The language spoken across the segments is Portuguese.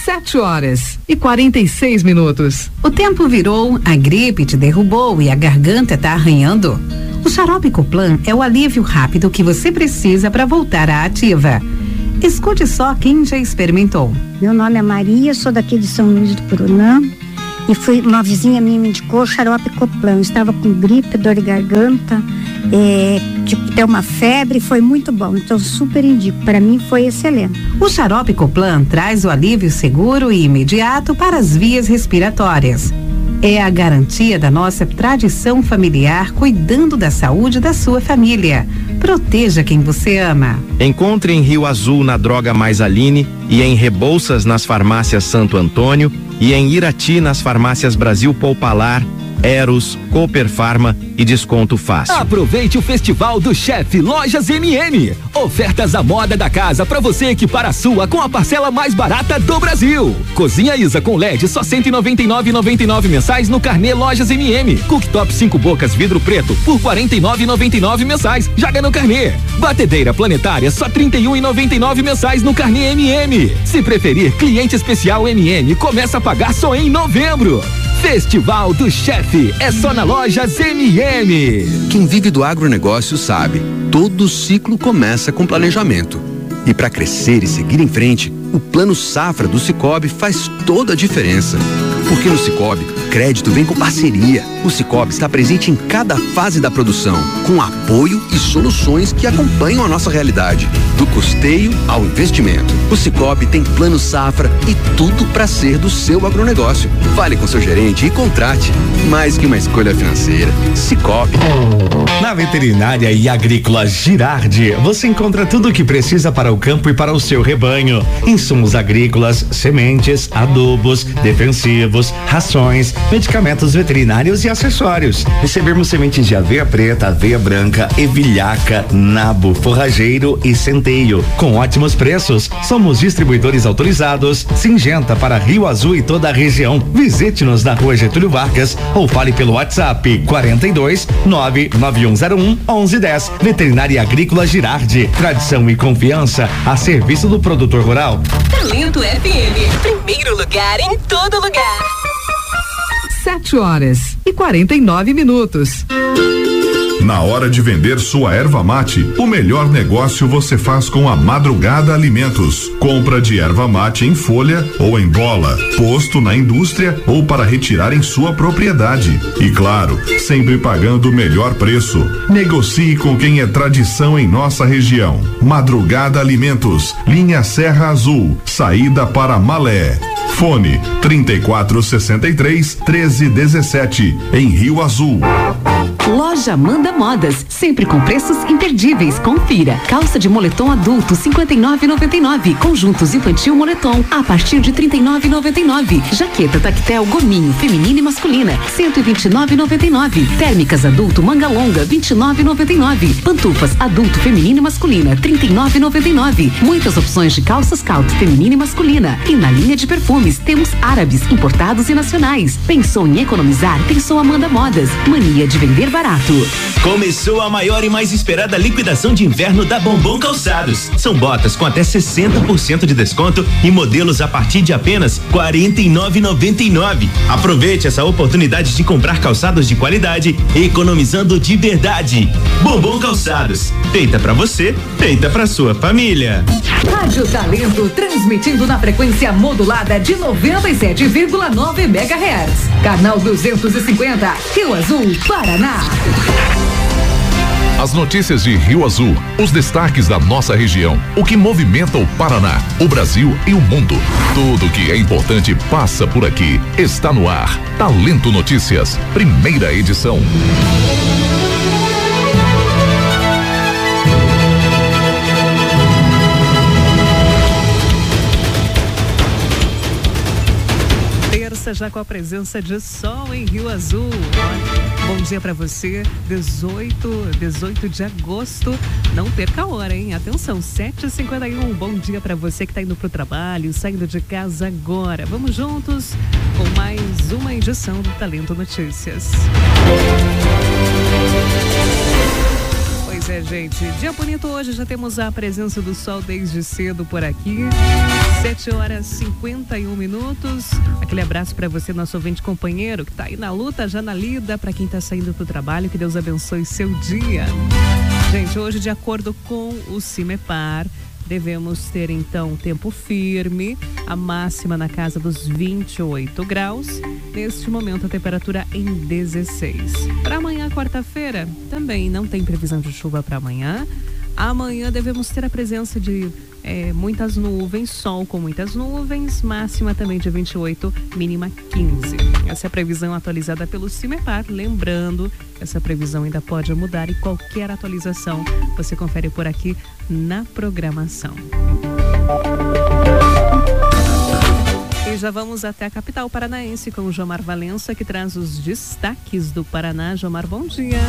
7h46. O tempo virou, a gripe te derrubou e a garganta tá arranhando? O xarope Coplan é o alívio rápido que você precisa para voltar à ativa. Escute só quem já experimentou. Meu nome é Maria, sou daqui de São Luís do Purunã e uma vizinha minha me indicou xarope Coplan. Eu estava com gripe, dor de garganta, ter uma febre, foi muito bom, então super indico, para mim foi excelente. O xarope Coplan traz o alívio seguro e imediato para as vias respiratórias. É a garantia da nossa tradição familiar cuidando da saúde da sua família. Proteja quem você ama. Encontre em Rio Azul na Droga Mais Aline e em Rebouças nas farmácias Santo Antônio e em Irati nas farmácias Brasil Poupalar, Eros, Cooper Farma e Desconto Fácil. Aproveite o Festival do Chefe Lojas MM. Ofertas à moda da casa para você equipar a sua com a parcela mais barata do Brasil. Cozinha Isa com LED só R$199,99 mensais no carnê Lojas MM. Cooktop 5 bocas vidro preto por R$49,99 mensais. Já ganhou carnê. Batedeira planetária só R$31,99 mensais no carnê MM. Se preferir, cliente especial MM começa a pagar só em novembro. Festival do Chefe é só na Lojas MM. Quem vive do agronegócio sabe, todo ciclo começa com planejamento. E para crescer e seguir em frente, o Plano Safra do Sicoob faz toda a diferença. Porque no Sicoob, crédito vem com parceria. O Sicoob está presente em cada fase da produção, com apoio e soluções que acompanham a nossa realidade, do custeio ao investimento. O Sicoob tem Plano Safra e tudo para ser do seu agronegócio. Fale com seu gerente e contrate. Mais que uma escolha financeira, Sicoob. Na Veterinária e Agrícola Girardi, você encontra tudo o que precisa para o campo e para o seu rebanho. Insumos agrícolas, sementes, adubos, defensivos, rações, medicamentos veterinários e acessórios. Recebemos sementes de aveia preta, aveia branca, evilhaca, nabo, forrageiro e centeio, com ótimos preços. Somos distribuidores autorizados. Singenta para Rio Azul e toda a região. Visite-nos na Rua Getúlio Vargas ou fale pelo WhatsApp 42 99101 1110. Veterinária e Agrícola Girardi, tradição e confiança a serviço do produtor rural. Talento FM, primeiro lugar em todo lugar. 7h49. Na hora de vender sua erva mate, o melhor negócio você faz com a Madrugada Alimentos. Compra de erva mate em folha ou em bola, posto na indústria ou para retirar em sua propriedade. E claro, sempre pagando o melhor preço. Negocie com quem é tradição em nossa região. Madrugada Alimentos, linha Serra Azul, saída para Malé. Fone 3463-1317, em Rio Azul. Loja Amanda Modas, sempre com preços imperdíveis. Confira. Calça de moletom adulto 59,99. Conjuntos infantil moletom a partir de 39,99. Jaqueta tactel gominho feminina e masculina 129,99. Térmicas adulto manga longa 29,99. Pantufas adulto feminina e masculina 39,99. Muitas opções de calças caldo feminina e masculina. E na linha de perfumes temos árabes importados e nacionais. Pensou em economizar? Pensou Amanda Modas. Mania de vender barato. Começou a maior e mais esperada liquidação de inverno da Bombom Calçados. São botas com até 60% de desconto e modelos a partir de apenas R$49,99. Aproveite essa oportunidade de comprar calçados de qualidade, economizando de verdade. Bombom Calçados, feita pra você, feita pra sua família. Rádio Talento, transmitindo na frequência modulada de 97,9 MHz. Canal 250, Rio Azul, Paraná. As notícias de Rio Azul, os destaques da nossa região, o que movimenta o Paraná, o Brasil e o mundo. Tudo que é importante passa por aqui. Está no ar. Talento Notícias, primeira edição. Já com a presença de sol em Rio Azul. Bom dia para você, 18 de agosto. Não perca a hora, hein? Atenção, 7h51. Bom dia para você que está indo pro trabalho, saindo de casa agora. Vamos juntos com mais uma edição do Talento Notícias. é, gente. Dia bonito hoje, já temos a presença do sol desde cedo por aqui. 7h51. Aquele abraço para você, nosso ouvinte companheiro, que tá aí na luta, já na lida, para quem tá saindo pro trabalho, que Deus abençoe seu dia. Gente, hoje, de acordo com o CIMEPAR, devemos ter, então, tempo firme, a máxima na casa dos 28 graus. Neste momento, a temperatura em 16. Para amanhã, quarta-feira, também não tem previsão de chuva para amanhã. Amanhã devemos ter a presença de muitas nuvens, sol com muitas nuvens, máxima também de 28, mínima 15. Essa é a previsão atualizada pelo CIMEPAR. Lembrando, essa previsão ainda pode mudar e qualquer atualização você confere por aqui na programação. E já vamos até a capital paranaense com o Jomar Valença, que traz os destaques do Paraná. Jomar, bom dia.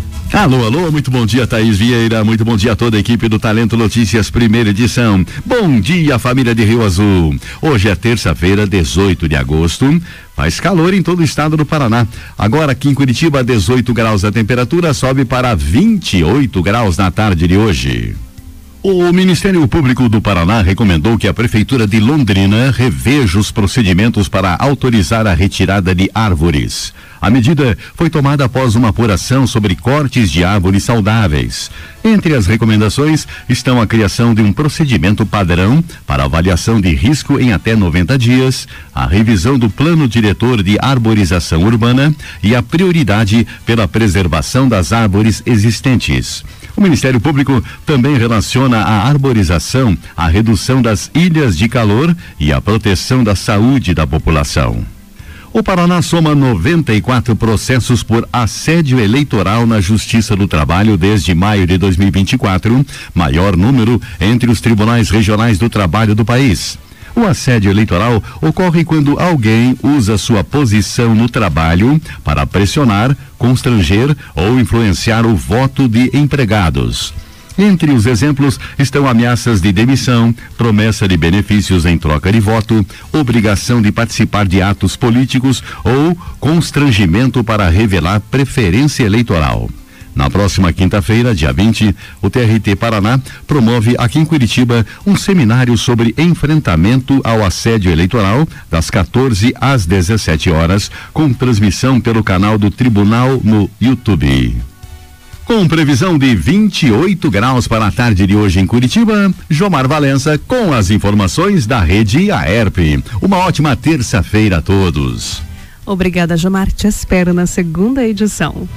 Alô, muito bom dia, Thaís Vieira, muito bom dia a toda a equipe do Talento Notícias, primeira edição. Bom dia, família de Rio Azul. Hoje é terça-feira, 18 de agosto. Faz calor em todo o estado do Paraná. Agora aqui em Curitiba, 18 graus a temperatura, sobe para 28 graus na tarde de hoje. O Ministério Público do Paraná recomendou que a Prefeitura de Londrina reveja os procedimentos para autorizar a retirada de árvores. A medida foi tomada após uma apuração sobre cortes de árvores saudáveis. Entre as recomendações estão a criação de um procedimento padrão para avaliação de risco em até 90 dias, a revisão do plano diretor de arborização urbana e a prioridade pela preservação das árvores existentes. O Ministério Público também relaciona a arborização à redução das ilhas de calor e à proteção da saúde da população. O Paraná soma 94 processos por assédio eleitoral na Justiça do Trabalho desde maio de 2024, maior número entre os tribunais regionais do trabalho do país. O assédio eleitoral ocorre quando alguém usa sua posição no trabalho para pressionar, constranger ou influenciar o voto de empregados. Entre os exemplos estão ameaças de demissão, promessa de benefícios em troca de voto, obrigação de participar de atos políticos ou constrangimento para revelar preferência eleitoral. Na próxima quinta-feira, dia 20, o TRT Paraná promove aqui em Curitiba um seminário sobre enfrentamento ao assédio eleitoral das 14 às 17 horas, com transmissão pelo canal do Tribunal no YouTube. Com previsão de 28 graus para a tarde de hoje em Curitiba, Jomar Valença com as informações da Rede AERP. Uma ótima terça-feira a todos. Obrigada, Jomar. Te espero na segunda edição.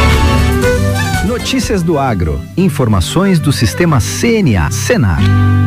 Notícias do Agro. Informações do Sistema CNA, Senar.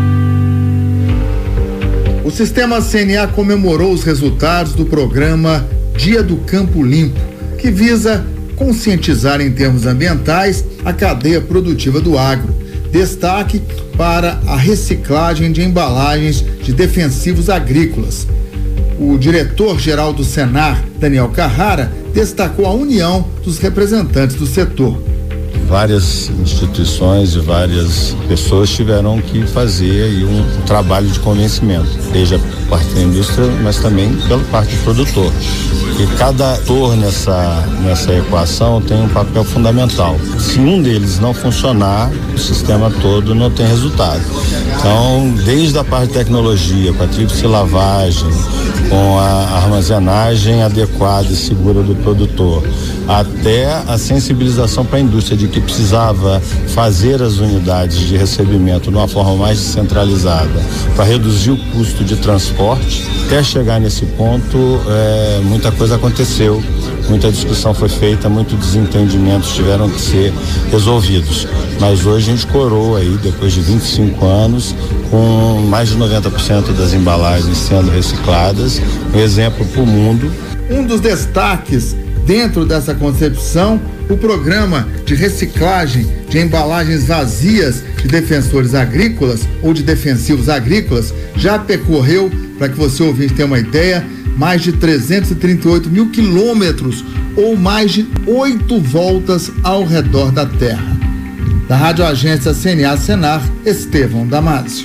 O Sistema CNA comemorou os resultados do programa Dia do Campo Limpo, que visa conscientizar em termos ambientais a cadeia produtiva do agro. Destaque para a reciclagem de embalagens de defensivos agrícolas. O diretor-geral do Senar, Daniel Carrara, destacou a união dos representantes do setor. Várias instituições e várias pessoas tiveram que fazer aí um trabalho de convencimento, desde a parte da indústria, mas também pela parte do produtor. E cada ator nessa equação tem um papel fundamental. Se um deles não funcionar, o sistema todo não tem resultado. Então, desde a parte de tecnologia, com a tríplice lavagem, com a armazenagem adequada e segura do produtor, até a sensibilização para a indústria de que precisava fazer as unidades de recebimento de uma forma mais descentralizada para reduzir o custo de transporte, até chegar nesse ponto, muita coisa aconteceu, muita discussão foi feita, muitos desentendimentos tiveram que ser resolvidos. Mas hoje a gente coroa aí, depois de 25 anos, com mais de 90% das embalagens sendo recicladas, um exemplo para o mundo. Um dos destaques dentro dessa concepção, o programa de reciclagem de embalagens vazias de defensores agrícolas ou de defensivos agrícolas já percorreu, para que você ouvinte tenha uma ideia, mais de 338 mil quilômetros ou mais de 8 voltas ao redor da Terra. Da Rádio Agência CNA Senar, Estevão Damásio.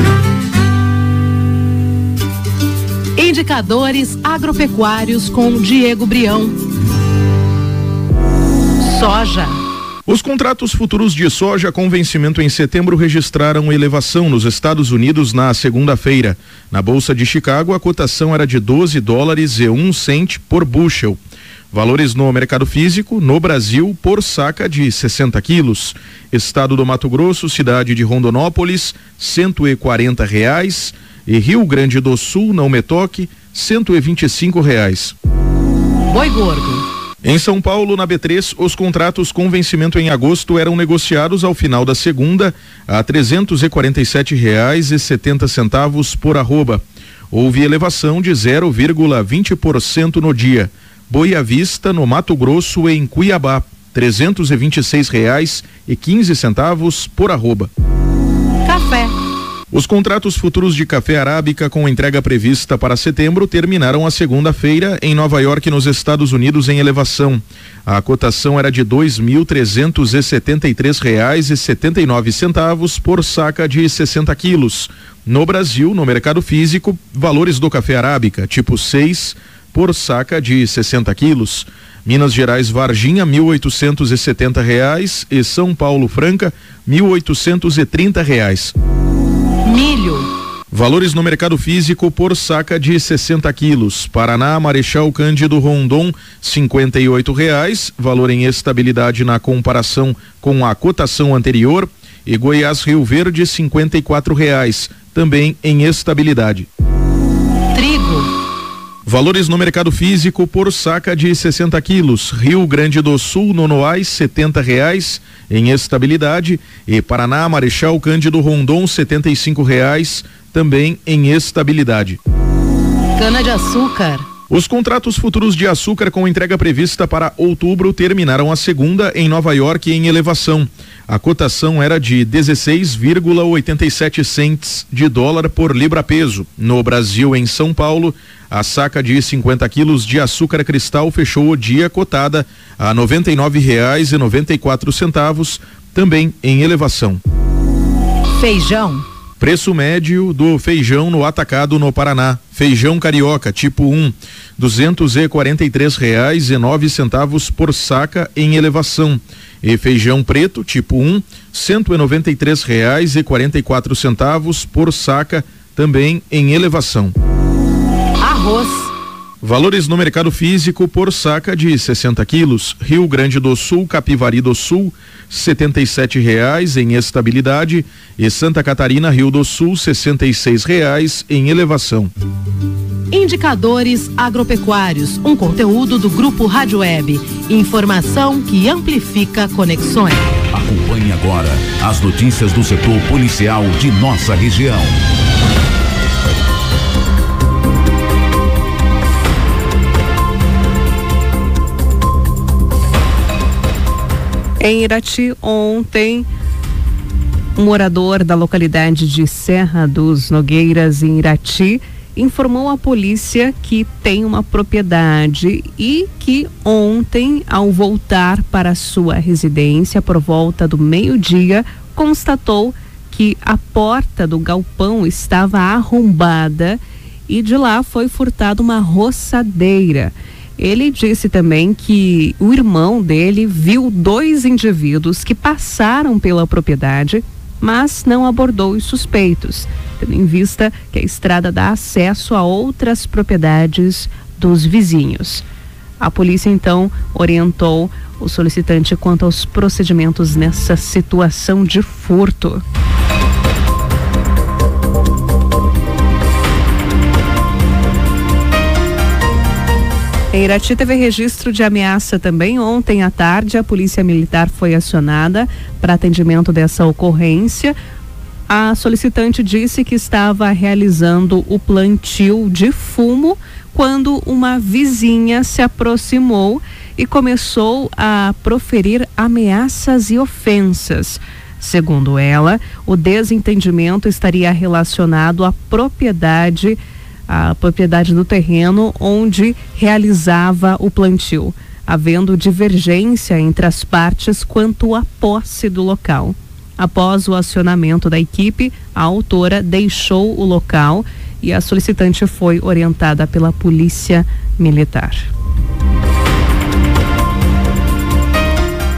Indicadores agropecuários com Diego Brião. Soja. Os contratos futuros de soja com vencimento em setembro registraram elevação nos Estados Unidos na segunda-feira. Na Bolsa de Chicago, a cotação era de $12,01 por bushel. Valores no mercado físico, no Brasil, por saca de 60 quilos. Estado do Mato Grosso, cidade de Rondonópolis, R$140. E Rio Grande do Sul, na Umetoc, R$125. Boi gordo. Em São Paulo, na B3, os contratos com vencimento em agosto eram negociados ao final da segunda a R$347,70 por arroba. Houve elevação de 0,20% no dia. Boi à vista no Mato Grosso, em Cuiabá, R$326,15 por arroba. Café. Os contratos futuros de café arábica com entrega prevista para setembro terminaram a segunda-feira em Nova York, nos Estados Unidos, em elevação. A cotação era de R$2.373,79 por saca de 60 quilos. No Brasil, no mercado físico, valores do café arábica tipo 6 por saca de 60 quilos. Minas Gerais Varginha, R$1.870 e São Paulo Franca, R$1.830. Milho. Valores no mercado físico por saca de 60 quilos. Paraná, Marechal Cândido Rondon, R$58, valor em estabilidade na comparação com a cotação anterior. E Goiás Rio Verde, R$54, também em estabilidade. Trigo. Valores no mercado físico por saca de 60 quilos. Rio Grande do Sul, Nonoais, R$70 em estabilidade. E Paraná, Marechal Cândido Rondon, R$75, também em estabilidade. Cana-de-açúcar. Os contratos futuros de açúcar com entrega prevista para outubro terminaram a segunda em Nova York em elevação. A cotação era de 16,87 cents de dólar por libra-peso. No Brasil, em São Paulo, a saca de 50 quilos de açúcar cristal fechou o dia cotada a R$ 99,94, também em elevação. Feijão. Preço médio do feijão no atacado no Paraná. Feijão carioca tipo 1, R$ 243,09 por saca, em elevação. E feijão preto tipo 1, R$ 193,44 por saca, também em elevação. Arroz. Valores no mercado físico por saca de 60 quilos. Rio Grande do Sul, Capivari do Sul, R$ 77,00 em estabilidade. E Santa Catarina, Rio do Sul, R$ 66,00 em elevação. Indicadores agropecuários, um conteúdo do Grupo Rádio Web. Informação que amplifica conexões. Acompanhe agora as notícias do setor policial de nossa região. Em Irati, ontem, um morador da localidade de Serra dos Nogueiras, em Irati, informou à polícia que tem uma propriedade e que ontem, ao voltar para sua residência por volta do meio-dia, constatou que a porta do galpão estava arrombada e de lá foi furtada uma roçadeira. Ele disse também que o irmão dele viu 2 indivíduos que passaram pela propriedade, mas não abordou os suspeitos, tendo em vista que a estrada dá acesso a outras propriedades dos vizinhos. A polícia então orientou o solicitante quanto aos procedimentos nessa situação de furto. Em Irati teve registro de ameaça também. Ontem à tarde, a Polícia Militar foi acionada para atendimento dessa ocorrência. A solicitante disse que estava realizando o plantio de fumo quando uma vizinha se aproximou e começou a proferir ameaças e ofensas. Segundo ela, o desentendimento estaria relacionado à propriedade do terreno onde realizava o plantio, havendo divergência entre as partes quanto à posse do local. Após o acionamento da equipe, a autora deixou o local e a solicitante foi orientada pela Polícia Militar.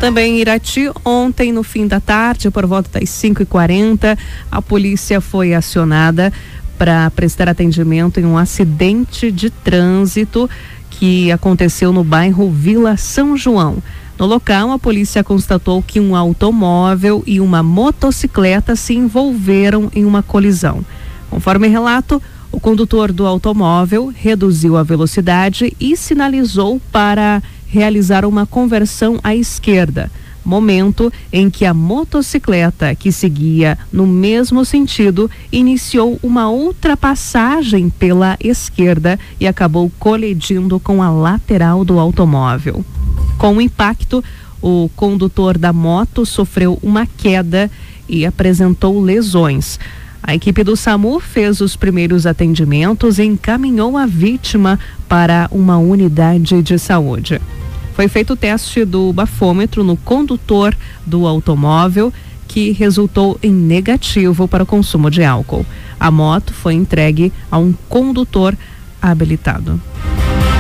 Também em Irati, ontem no fim da tarde, por volta das 5h40, a polícia foi acionada para prestar atendimento em um acidente de trânsito que aconteceu no bairro Vila São João. No local, a polícia constatou que um automóvel e uma motocicleta se envolveram em uma colisão. Conforme relato, o condutor do automóvel reduziu a velocidade e sinalizou para realizar uma conversão à esquerda, momento em que a motocicleta, que seguia no mesmo sentido, iniciou uma ultrapassagem pela esquerda e acabou colidindo com a lateral do automóvel. Com o impacto, o condutor da moto sofreu uma queda e apresentou lesões. A equipe do SAMU fez os primeiros atendimentos e encaminhou a vítima para uma unidade de saúde. Foi feito o teste do bafômetro no condutor do automóvel, que resultou em negativo para o consumo de álcool. A moto foi entregue a um condutor habilitado.